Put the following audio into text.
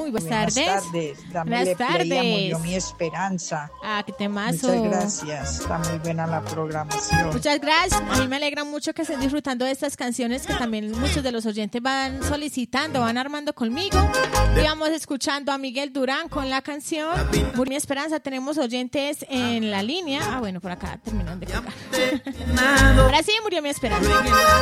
muy buenas tardes. Dámele play a Murió mi esperanza. Qué temazo. Muchas gracias. Está muy buena la programación. Muchas gracias. A mí me alegra mucho que estén disfrutando de estas canciones que también muchos de los oyentes van solicitando, van armando conmigo. Y vamos escuchando a Miguel Durán con la canción Murió mi esperanza. Tenemos oyentes en la línea. Bueno, por acá terminan de colgar. Ahora sí, Murió mi esperanza.